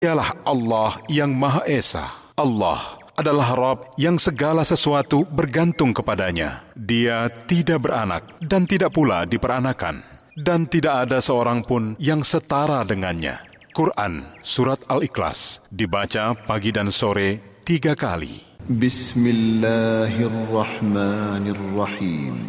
Dialah Allah yang Maha Esa. Allah adalah Rabb yang segala sesuatu bergantung kepadanya. Dia tidak beranak dan tidak pula diperanakan. Dan tidak ada seorang pun yang setara dengannya. Quran Surat Al-Ikhlas dibaca pagi dan sore 3 kali. Bismillahirrahmanirrahim.